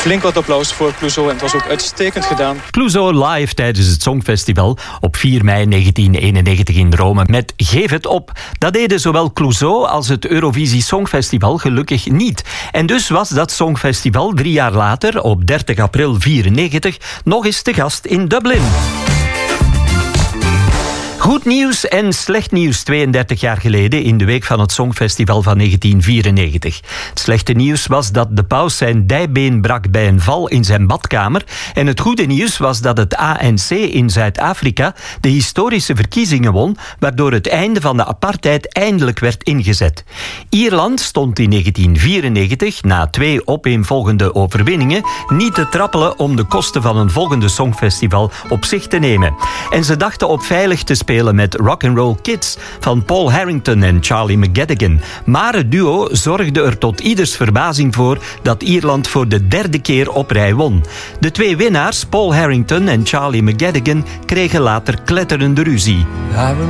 Flink wat applaus voor Clouseau en het was ook uitstekend gedaan. Clouseau live tijdens het Songfestival op 4 mei 1991 in Rome met Geef het op. Dat deden zowel Clouseau als het Eurovisie Songfestival gelukkig niet. En dus was dat Songfestival 3 jaar later, op 30 april 1994, nog eens te gast in Dublin. Goed nieuws en slecht nieuws 32 jaar geleden in de week van het Songfestival van 1994. Het slechte nieuws was dat de paus zijn dijbeen brak bij een val in zijn badkamer. En het goede nieuws was dat het ANC in Zuid-Afrika de historische verkiezingen won, waardoor het einde van de apartheid eindelijk werd ingezet. Ierland stond in 1994, na 2 opeenvolgende overwinningen, niet te trappelen om de kosten van een volgende Songfestival op zich te nemen. En ze dachten op veilig te spelen met Rock'n'Roll Kids van Paul Harrington en Charlie McGettigan. Maar het duo zorgde er tot ieders verbazing voor dat Ierland voor de 3e keer op rij won. De 2 winnaars, Paul Harrington en Charlie McGettigan, kregen later kletterende ruzie.